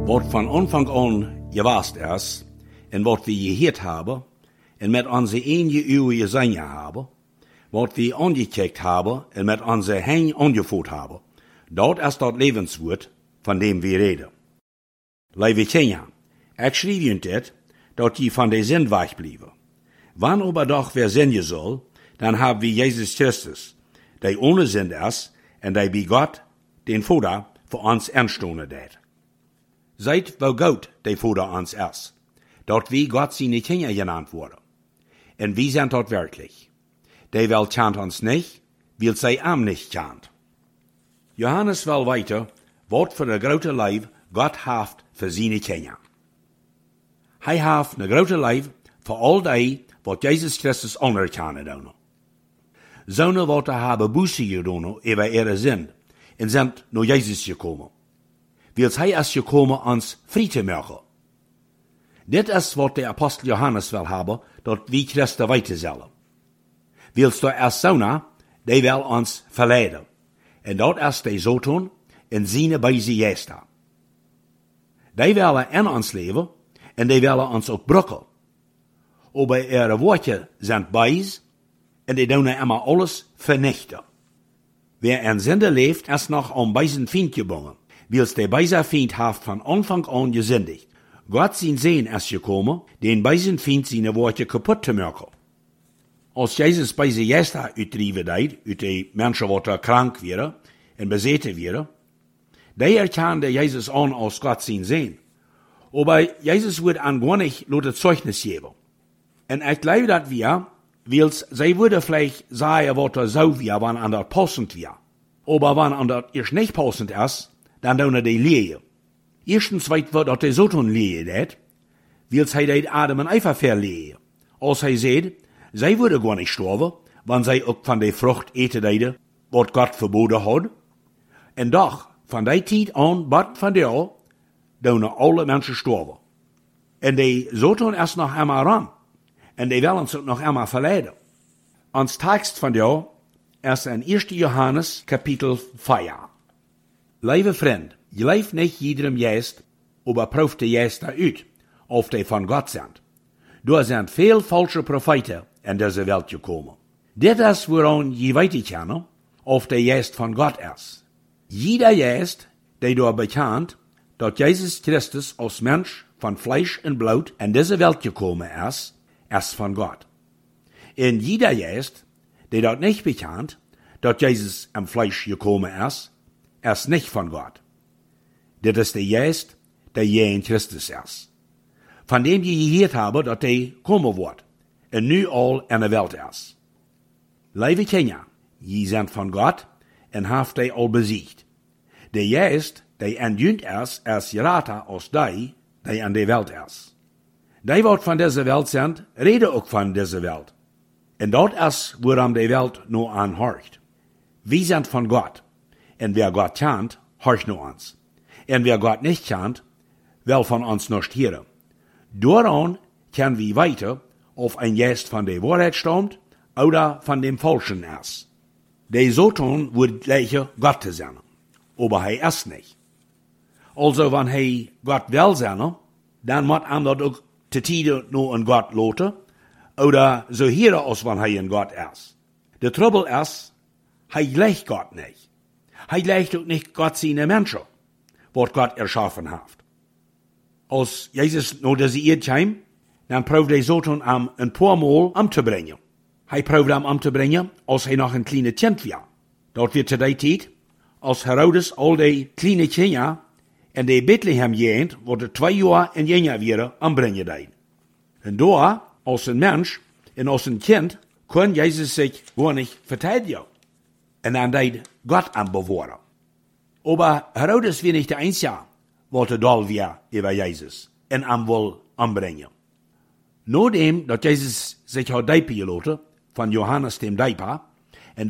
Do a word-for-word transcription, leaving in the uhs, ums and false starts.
Wat van Anfang an gewast is, en wat we gehört hebben, en met onze enige Uhr gesehen hebben, wat we angekickt hebben, en met onze Hand angevoerd hebben, dat is dat levenswoord van dem we reden. Lieve Kinder, ik schreef je dit, dat je van de zin wegblijven. Wann aber doch wer sinnen soll, dann haben wir Jesus Christus, der ohne Sinn ist, en der bei Gott den Vater für uns ernstonen det. Seid wo Gott der Vater uns ist, dort wie Gott seine Kinder genannt wurde. Und wir sind dort wirklich. Der Welt kennt uns nicht, weil sie am nicht kennt. Johannes will weiter, wat für eine große Liebe Gott haft für seine Kinder. Hij haft eine große Liebe für all die, wat Jesus Christus anerkennen doen. Zonen wat hebben Buße gedaan über ihre Sinn en sind naar Jesus gekommen. Wils hij is gekommen ons vrij te maken. Dit is wat de apostel Johannes wil hebben, dat wie Christen weten zullen. Wils de is zonen, die wil ons verleiden. En dat is de Satan en zijn bijze gesta. Die willen in ons leven en die willen ons ook brokken. Aber ihre Worte sind beis, und die doen immer alles vernichten. Wer in Sünde lebt, ist noch am beisen Feind gebunden, wils der beiser Feind haft von Anfang an gesündigt. Gott sein Sehen ist gekommen, den beisen Feind seine Worte kaputt zu machen. Als Jesus beise Gäste uitdrieven deed, uit die Menschen, die krank wären und bezeten wären, die erkannte Jesus an als Gott sein Sehen. Aber Jesus wird an gar nicht laut Zeugnis geben. En ik glaube dat wir, wils zij würde vielleicht sagen, wat er so wir, wann an dat passend wir. Aber wann an dat erst nicht passend ist, dann tun die Lehe. Erstens weit wird dat de Satan Lehe det, wils hij det Adam en Eva verlehe. Als hij sagt, zij würde gar nicht sterben, wann zij ook van de Frucht eten deiden, wat Gott verboden had. En doch, van die tijd aan, bad van der, doen alle mensen sterben. En de Satan is nog einmal ran. En die willen zich nog einmal verleiden. Ons tekst van jou is in eerste Johannes kapitel vier. Lieve vriend, je leeft niet iedereen juist, aber proeft de juiste uit, of die van God zijn. Er zijn veel falsche profeten in deze wereld gekomen. Dit is waarom je weet kennen, of de juist van God is. Jeder juist, die door bekend, dat Jesus Christus als mens van Fleisch en bloed in deze wereld gekomen is, ist von Gott. In jeder jest, der dort nicht bekannt, dass Jesus am Fleisch gekommen ist, ist nicht von Gott. Das ist der jest, der je in Christus ist. Von dem je gehört habe, dass der kommen wird, und nu all in der Welt ist. Liebe Kinder, je sind von Gott, und haft die all besiegt. Der jest, der entjünt ist, ist geraten als die, die in der Welt ist. Die, wat van deze Welt sind, reden ook van deze Welt. En dat is waarom de Welt nur anhorcht. Wir sind von Gott. En wer Gott kennt, horcht nur uns. En wer Gott nicht kennt, will von uns nicht hören. Daran können wir weiter, ob ein Geist von der Wahrheit stammt oder von dem Falschen ist. Der Satan wird gleiche Gott zu sein, aber er ist nicht. Also, wenn er Gott will sein, dann muss er das auch te tijden nur een God loten, oder so hier als wann hij een God is. De trouble is, hij gleicht Gott nicht. Hij gleicht ook nicht Gott seine Menschen, wat Gott erschaffen hat. Als Jesus naar deze eerd kwam, dan proefde hij Satan am een paar Mal am te brengen. Hij proefde am am te brengen, als hij nog een kleine kind was. Dat werd te die tijd, als Herodes al die kleine kinderen en de Bethlehem jeend, wordt er twee jaar en jener weer aanbrengen deed. En daar, als een mens en als een kind, kon Jezus zich gewoon niet verteidigen. En dan deed God aan bewoorden. Aber Herodes weer niet de einzige, wat er dal weer over Jezus en aan wil aanbrengen. Nadat dat Jezus zich had dijpen gelaten, van Johannes dem Dijper,